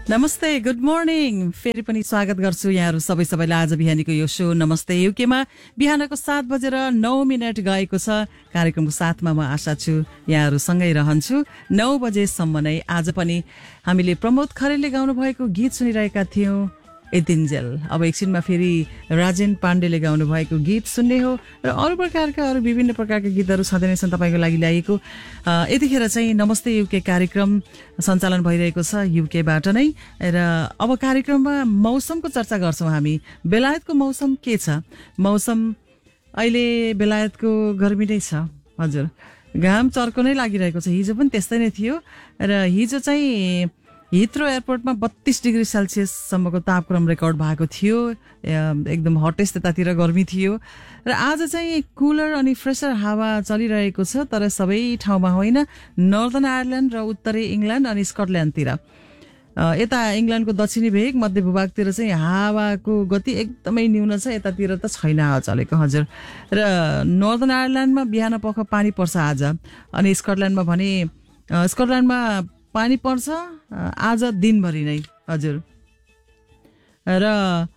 नमस्ते, good morning. फेरि पनि स्वागत गर्छु यहाँहरू सबैलाई आज बिहानीको यो सो नमस्ते युकेमा। बिहानको 7:09 गएको छ। कार्यक्रमको साथमा म आशा छु यहाँहरू सँगै रहन्छु 9 बजेसम्म नै। आज पनि हामीले प्रमोद खरेलले गाउनु भएको गीत सुनिरहेका थियौं, एतिन्जेल। अब एकछिनमा फेरि राजेन पाण्डेले गाउनु भएको गीत सुन्ने हो र अरू प्रकारका विभिन्न प्रकारका गीतहरू सधैँ नै तपाईँको लागि ल्याएको। यतिखेर चाहिँ नमस्ते युके कार्यक्रम सञ्चालन भइरहेको छ युकेबाट नै। र अब कार्यक्रममा मौसमको चर्चा गर्छौँ हामी। बेलायतको मौसम के छ? मौसम अहिले बेलायतको गर्मी नै छ हजुर। घाम चर्को नै लागिरहेको छ। हिजो पनि त्यस्तै नै थियो र हिजो चाहिँ हिथ्रो एयरपोर्टमा 32 डिग्री सेल्सियससम्मको तापक्रम रेकर्ड भएको थियो। एकदम हटेस्ट त्यतातिर गर्मी थियो। र आज चाहिँ कुलर अनि फ्रेसर हावा चलिरहेको छ, तर सबै ठाउँमा होइन। नर्दर्न आयरल्यान्ड र उत्तरी इङ्ल्यान्ड अनि स्कटल्यान्डतिर, यता इङ्ल्यान्डको दक्षिणी भेग मध्य भूभागतिर चाहिँ हावाको गति एकदमै न्यून छ। यतातिर त छैन हावा चलेको हजुर। र नर्दर्न आयरल्यान्डमा बिहान पख पानी पर्छ आज, अनि स्कटल्यान्डमा पानी पर्छ आज दिनभरि नै हजुर। र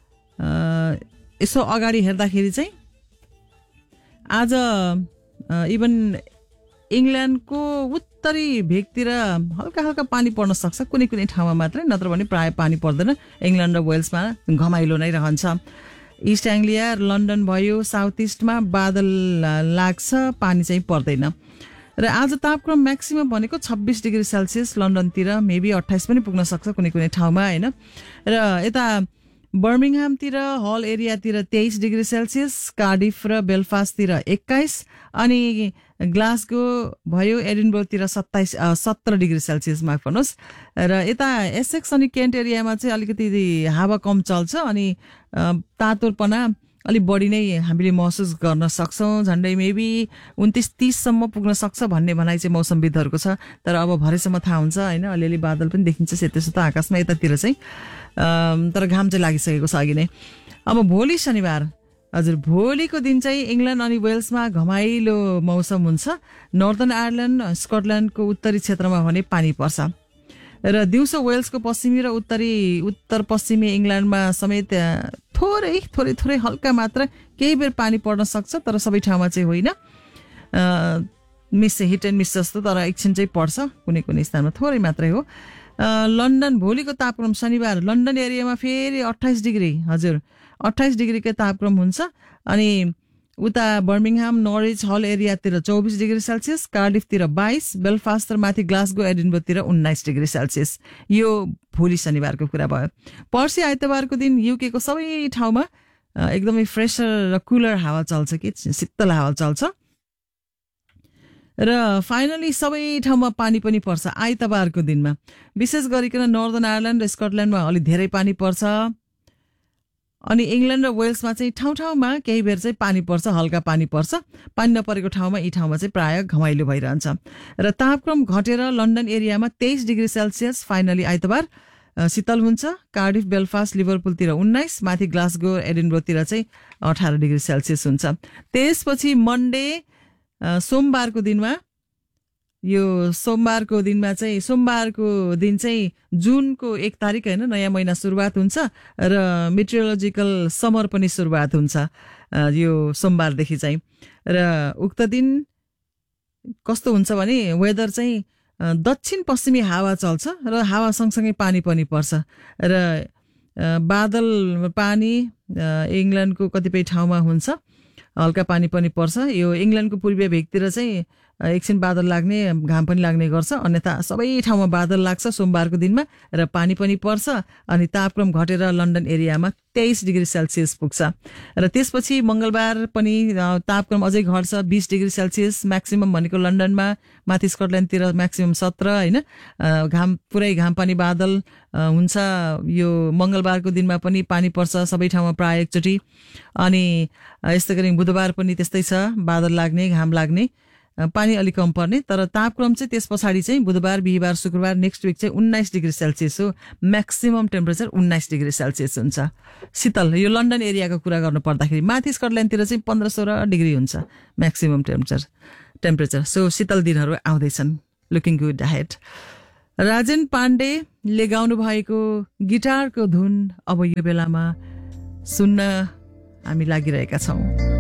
यसो अगाडि हेर्दाखेरि चाहिँ आज इभन इङ्ल्यान्डको उत्तरी भेगतिर हल्का हल्का पानी पर्न सक्छ, कुनै कुनै ठाउँमा मात्रै, नत्र भने प्राय पानी पर्दैन। इङ्ल्यान्ड र वेल्समा घमाइलो नै रहन्छ। इस्ट एङ्ग्लिया, लन्डन भयो, साउथ इस्टमा बादल लाग्छ, पानी चाहिँ पर्दैन। र आज तापक्रम म्याक्सिमम भनेको 26 डिग्री सेल्सियस लन्डनतिर, मेबी 28 पनि पुग्न सक्छ कुनै कुनै ठाउँमा होइन। र यता बर्मिङहामतिर, हल एरियातिर 23 डिग्री सेल्सियस, कार्डिफ र बेलफास्टतिर 21, अनि ग्लासगो भयो, एडिनबर्गतिर 17 डिग्री सेल्सियस माफ गर्नुहोस्। र यता एसेक्स अनि केन्ट एरियामा चाहिँ अलिकति हावा कम चल्छ, अनि तातोपना अलिक बढी नै हामीले महसुस गर्न सक्छौँ। झन्डै मेबी 29-30 सम्म पुग्न सक्छ भन्ने भनाइ चाहिँ मौसमविदहरूको छ। तर अब भरेसम्म थाहा हुन्छ होइन। अलिअलि बादल पनि देखिन्छ सेतो सेतो आकाशमा यतातिर चाहिँ, तर घाम चाहिँ लागिसकेको छ अघि नै। अब भोलि शनिबार हजुर, भोलिको दिन चाहिँ इङ्ल्यान्ड अनि वेल्समा घमाइलो मौसम हुन्छ। नर्दर्न आयरल्यान्ड, स्कटल्यान्डको उत्तरी क्षेत्रमा भने पानी पर्छ। र दिउँसो वेल्सको पश्चिमी र उत्तर पश्चिमी इङ्ल्यान्डमा समेत थोरै हल्का मात्रा केही बेर पानी पर्न सक्छ, तर सबै ठाउँमा चाहिँ होइन। हिट एन्ड मिस जस्तो, तर एकछिन चाहिँ पर्छ कुनै कुनै स्थानमा, थोरै मात्रै हो। लन्डन भोलिको तापक्रम शनिबार लन्डन एरियामा फेरि 28 डिग्री हजुर, 28 डिग्रीकै तापक्रम हुन्छ। अनि उता बर्मिङहाम, नरिच, हल एरियातिर 24 डिग्री सेल्सियस, कार्डिफतिर 22, बेलफास्ट र माथि ग्लासगो एडिनबर्गतिर 19 डिग्री सेल्सियस। यो भोलि शनिबारको कुरा भयो। पर्सि आइतबारको दिन युकेको सबै ठाउँमा एकदमै फ्रेसर र कुलर हावा चल्छ, कि शीतल हावा चल्छ। र फाइनली सबै ठाउँमा पानी पनि पर्छ आइतबारको दिनमा। विशेष गरिकन नर्दर्न आयरल्यान्ड र स्कटल्यान्डमा अलिक धेरै पानी पर्छ, अनि इङ्ल्यान्ड र वेल्समा चाहिँ ठाउँमा केही बेर चाहिँ पानी पर्छ, हल्का पानी पर्छ। पानी नपरेको ठाउँमा यी ठाउँमा चाहिँ प्राय घमाइलो भइरहन्छ। र तापक्रम घटेर लन्डन एरियामा 23 डिग्री सेल्सियस फाइनली आइतबार शीतल हुन्छ। कार्डिफ, बेलफास्ट, लिभरपुलतिर 19, माथि ग्लासगो एडिनबर्गतिर चाहिँ 18 डिग्री सेल्सियस हुन्छ। त्यसपछि मन्डे सोमबारको दिनमा, यो सोमबारको दिन चाहिँ जुनको 1 तारिक होइन, नयाँ महिना सुरुवात हुन्छ र मेट्रोलोजिकल समर पनि सुरुवात हुन्छ यो सोमबारदेखि चाहिँ। र उक्त दिन कस्तो हुन्छ भने वेदर चाहिँ दक्षिण पश्चिमी हावा चल्छ र हावा सँगसँगै पानी पनि पर्छ। र बादल पानी इङ्ल्यान्डको कतिपय ठाउँमा हुन्छ, हल्का पानी पनि पर्छ। यो इङ्ल्यान्डको पूर्वीय भेगतिर चाहिँ एकछिन बादल लाग्ने, घाम पनि लाग्ने गर्छ। अन्यथा सबै ठाउँमा बादल लाग्छ सोमबारको दिनमा, र पानी पनि पर्छ। अनि तापक्रम घटेर लन्डन एरियामा 23 डिग्री सेल्सियस पुग्छ। र त्यसपछि मङ्गलबार पनि तापक्रम अझै घट्छ, 20 डिग्री सेल्सियस म्याक्सिमम भनेको लन्डनमा, माथि स्कटल्यान्डतिर म्याक्सिमम 17 होइन। पुरै घाम पानी बादल हुन्छ। यो मङ्गलबारको दिनमा पनि पानी पर्छ सबै ठाउँमा प्राय एकचोटि। अनि यस्तै गरी बुधबार पनि त्यस्तै छ, बादल लाग्ने, घाम लाग्ने, पानी अलिक कम पर्ने। तर तापक्रम चाहिँ त्यस पछाडि चाहिँ बुधबार, बिहिबार, शुक्रबार नेक्स्ट विक चाहिँ 19 डिग्री सेल्सियस हो। म्याक्सिमम टेम्परेचर 19 डिग्री सेल्सियस हुन्छ, शीतल। यो लन्डन एरियाको कुरा गर्नु पर्दाखेरि माथि स्कटल्यान्डतिर चाहिँ 15-16 डिग्री हुन्छ म्याक्सिमम टेम्परेचर। सो शीतल दिनहरू आउँदैछन्, लुकिङ गुड अहेड। राजेन पाण्डेले गाउनु भएको गिटारको धुन अब यो बेलामा सुन्न हामी लागिरहेका छौं।